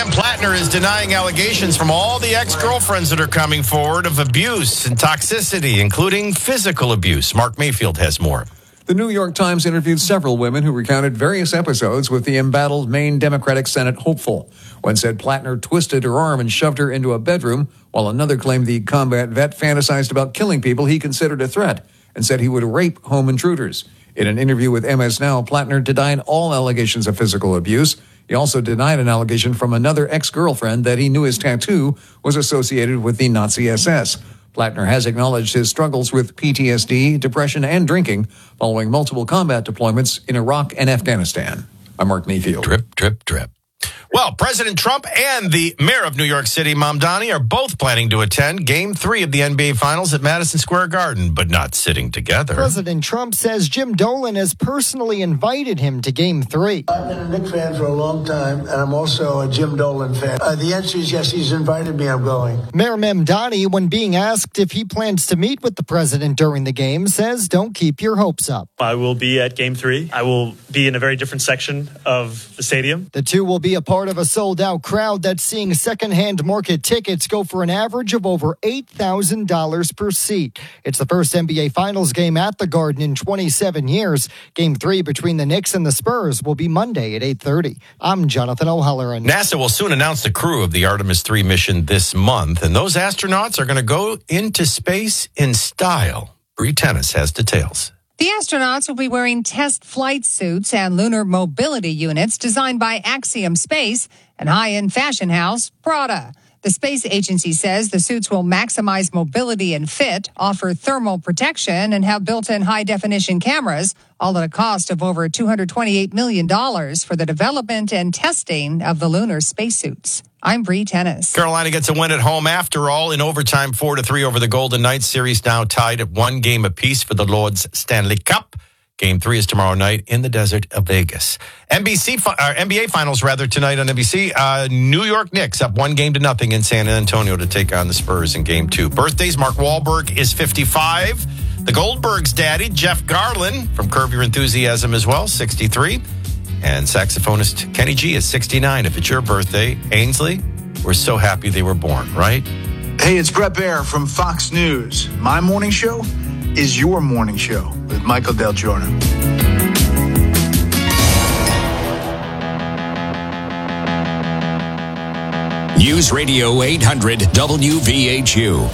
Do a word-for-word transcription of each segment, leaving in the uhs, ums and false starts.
Graham Plattner is denying allegations from all the ex-girlfriends that are coming forward of abuse and toxicity, including physical abuse. Mark Mayfield has more. The New York Times interviewed several women who recounted various episodes with the embattled Maine Democratic Senate hopeful. One said Plattner twisted her arm and shoved her into a bedroom, while another claimed the combat vet fantasized about killing people he considered a threat and said he would rape home intruders. In an interview with M S Now, Plattner denied all allegations of physical abuse. He also denied an allegation from another ex-girlfriend that he knew his tattoo was associated with the Nazi S S. Plattner has acknowledged his struggles with P T S D, depression, and drinking following multiple combat deployments in Iraq and Afghanistan. I'm Mark Mayfield. Drip, drip, drip. Well, President Trump and the mayor of New York City, Mamdani, are both planning to attend Game three of the N B A Finals at Madison Square Garden, but not sitting together. President Trump says Jim Dolan has personally invited him to Game three. I've been a Knicks fan for a long time, and I'm also a Jim Dolan fan. Uh, the answer is yes, he's invited me, I'm going. Mayor Mamdani, when being asked if he plans to meet with the president during the game, says don't keep your hopes up. I will be at Game three. I will be in a very different section of the stadium. The two will be a part of a sold-out crowd that's seeing second-hand market tickets go for an average of over eight thousand dollars per seat. It's the first N B A Finals game at the Garden in twenty-seven years. Game three between the Knicks and the Spurs will be Monday at eight thirty. I'm Jonathan O'Halloran. NASA will soon announce the crew of the Artemis three mission this month, and those astronauts are going to go into space in style. Bree Tennis has details. The astronauts will be wearing test flight suits and lunar mobility units designed by Axiom Space and high-end fashion house Prada. The space agency says the suits will maximize mobility and fit, offer thermal protection, and have built-in high-definition cameras, all at a cost of over two hundred twenty-eight million dollars for the development and testing of the lunar spacesuits. I'm Bree Tennis. Carolina gets a win at home after all in overtime, four to three over the Golden Knights. Series now tied at one game apiece for the Lord's Stanley Cup. Game three is tomorrow night in the desert of Vegas. N B C, uh, N B A Finals, rather, tonight on N B C. Uh, New York Knicks up one game to nothing in San Antonio to take on the Spurs in Game two. Birthdays, Mark Wahlberg is fifty-five. The Goldbergs' daddy, Jeff Garlin, from Curb Your Enthusiasm as well, sixty-three. And saxophonist Kenny G is sixty-nine. If it's your birthday, Ainsley, we're so happy they were born, right? Hey, it's Brett Baer from Fox News. My morning show is your morning show with Michael Del Giorno. News Radio eight hundred W V H U.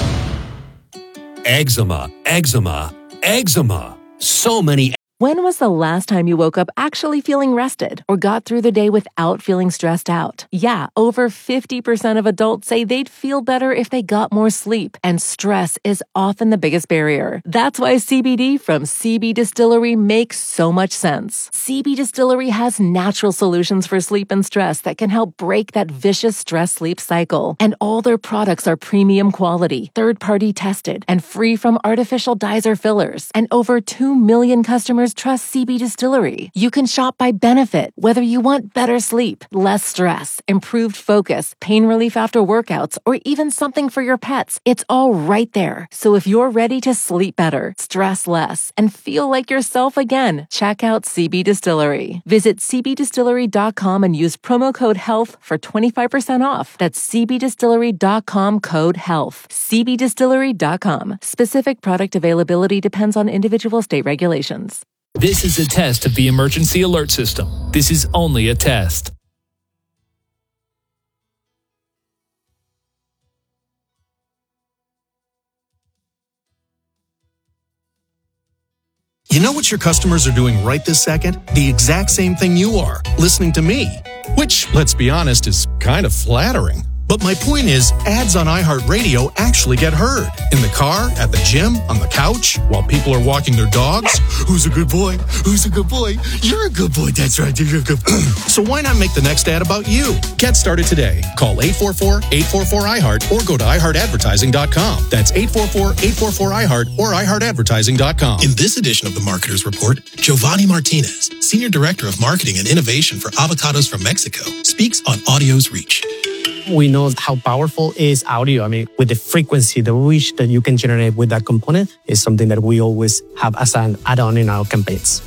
Eczema, eczema, eczema. So many. When was the last time you woke up actually feeling rested or got through the day without feeling stressed out? Yeah, over fifty percent of adults say they'd feel better if they got more sleep, and stress is often the biggest barrier. That's why C B D from C B Distillery makes so much sense. C B Distillery has natural solutions for sleep and stress that can help break that vicious stress-sleep cycle. And all their products are premium quality, third-party tested, and free from artificial dyes or fillers. And over two million customers trust C B Distillery. You can shop by benefit, whether you want better sleep, less stress, improved focus, pain relief after workouts, or even something for your pets. It's all right there. So if you're ready to sleep better, stress less, and feel like yourself again, check out C B Distillery. Visit c b distillery dot com and use promo code HEALTH for twenty-five percent off. That's c b distillery dot com code HEALTH. c b distillery dot com. Specific product availability depends on individual state regulations. This is a test of the emergency alert system. This is only a test. You know what your customers are doing right this second? The exact same thing you are, listening to me. Which, let's be honest, is kind of flattering. But my point is, ads on iHeartRadio actually get heard. In the car, at the gym, on the couch, while people are walking their dogs. Who's a good boy? Who's a good boy? You're a good boy. That's right. You're a good boy. So why not make the next ad about you? Get started today. Call eight four four, eight four four, I heart or go to i heart advertising dot com. That's eight four four, eight four four, I heart or i heart advertising dot com. In this edition of the Marketer's Report, Giovanni Martinez, Senior Director of Marketing and Innovation for Avocados from Mexico, speaks on audio's reach. We know how powerful is audio. I mean, with the frequency, the reach that you can generate with that component is something that we always have as an add-on in our campaigns.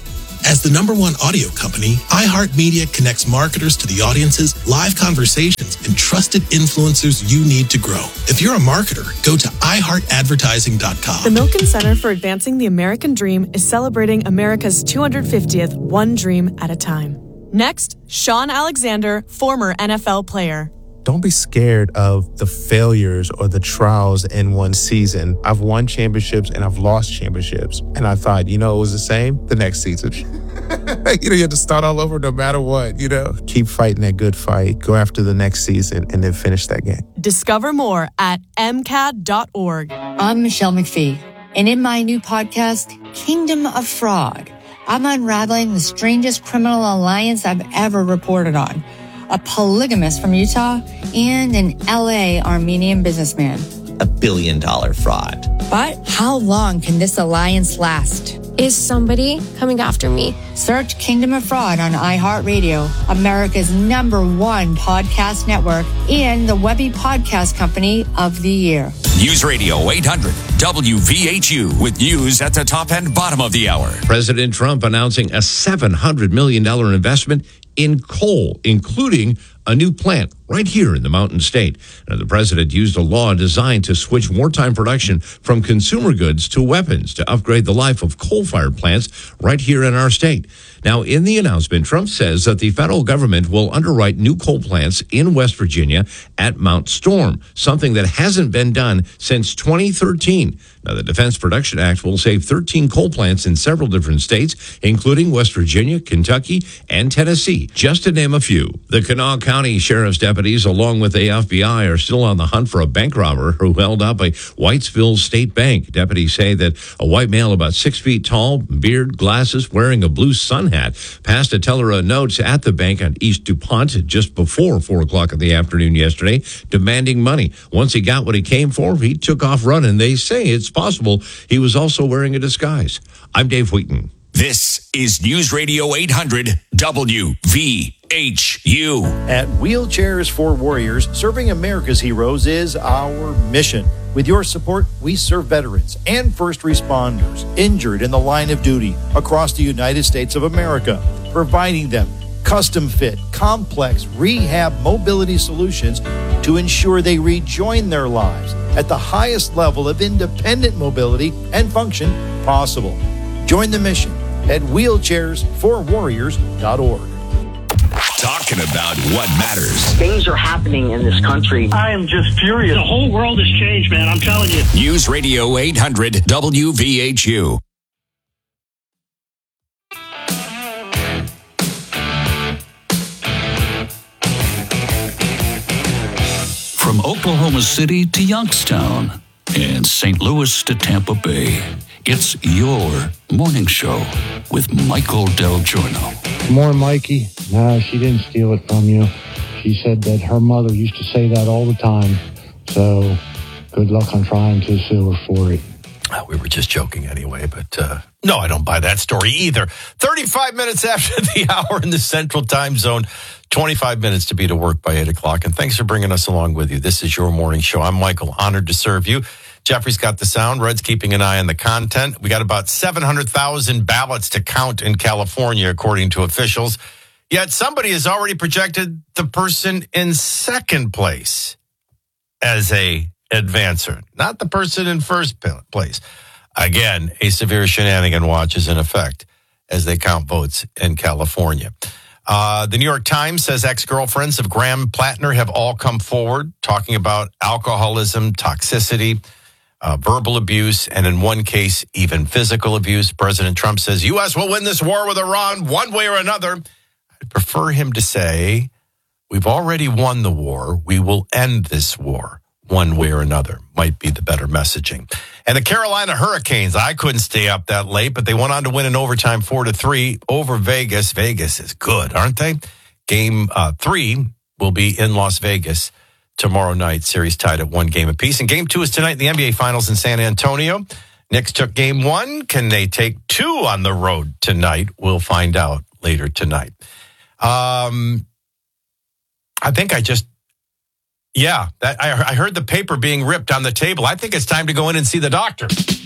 As the number one audio company, iHeartMedia connects marketers to the audiences, live conversations, and trusted influencers you need to grow. If you're a marketer, go to i heart advertising dot com. The Milken Center for Advancing the American Dream is celebrating America's two hundred fiftieth One Dream at a Time. Next, Sean Alexander, former N F L player. Don't be scared of the failures or the trials in one season. I've won championships and I've lost championships. And I thought, you know, it was the same the next season. You know, you have to start all over no matter what, you know. Keep fighting that good fight. Go after the next season and then finish that game. Discover more at m c a d dot org. I'm Michelle McPhee. And in my new podcast, Kingdom of Fraud, I'm unraveling the strangest criminal alliance I've ever reported on. A polygamist from Utah, and an L A Armenian businessman. A billion dollar fraud. But how long can this alliance last? Is somebody coming after me? Search Kingdom of Fraud on iHeartRadio, America's number one podcast network, and the Webby Podcast Company of the Year. News Radio eight hundred W V H U with news at the top and bottom of the hour. President Trump announcing a seven hundred million dollars investment in coal, including a new plant right here in the Mountain State. Now, the president used a law designed to switch wartime production from consumer goods to weapons to upgrade the life of coal-fired plants right here in our state. Now, in the announcement, Trump says that the federal government will underwrite new coal plants in West Virginia at Mount Storm, something that hasn't been done since twenty thirteen. Now, the Defense Production Act will save thirteen coal plants in several different states, including West Virginia, Kentucky, and Tennessee, just to name a few. The Kanawha County Sheriff's deputies, along with the F B I, are still on the hunt for a bank robber who held up a Whitesville State Bank. Deputies say that a white male about six feet tall, beard, glasses, wearing a blue sun hat, passed a teller of notes at the bank on East DuPont just before four o'clock in the afternoon yesterday, demanding money. Once he got what he came for, he took off running. They say it's possible he was also wearing a disguise. I'm Dave Wheaton. This is News Radio eight hundred W V H U. At Wheelchairs for Warriors, serving America's heroes is our mission. With your support, we serve veterans and first responders injured in the line of duty across the United States of America, providing them custom fit, complex rehab mobility solutions to ensure they rejoin their lives at the highest level of independent mobility and function possible. Join the mission at wheelchairs for warriors dot org. Talking about what matters. Things are happening in this country. I am just furious. The whole world has changed, man. I'm telling you. News Radio eight hundred W V H U. From Oklahoma City to Youngstown and Saint Louis to Tampa Bay, it's your morning show with Michael Del Giorno. Good morning, Mikey. No, she didn't steal it from you. She said that her mother used to say that all the time. So good luck on trying to sue her for it. Uh, we were just joking anyway, but uh, no, I don't buy that story either. thirty-five minutes after the hour in the Central Time Zone, twenty-five minutes to be to work by eight o'clock. And thanks for bringing us along with you. This is your morning show. I'm Michael, honored to serve you. Jeffrey's got the sound. Red's keeping an eye on the content. We got about seven hundred thousand ballots to count in California, according to officials. Yet somebody has already projected the person in second place as a advancer, not the person in first place. Again, a severe shenanigan watch is in effect as they count votes in California. Uh, the New York Times says ex-girlfriends of Graham Plattner have all come forward talking about alcoholism, toxicity, uh, verbal abuse, and in one case, even physical abuse. President Trump says, U S will win this war with Iran one way or another. I'd prefer him to say, we've already won the war. We will end this war one way or another. Might be the better messaging. And the Carolina Hurricanes, I couldn't stay up that late, but they went on to win in overtime four to three over Vegas. Vegas is good, aren't they? Game uh, three will be in Las Vegas tomorrow night. Series tied at one game apiece. And game two is tonight in the N B A Finals in San Antonio. Knicks took game one. Can they take two on the road tonight? We'll find out later tonight. Um, I think I just, yeah, that, I, I heard the paper being ripped on the table. I think it's time to go in and see the doctor.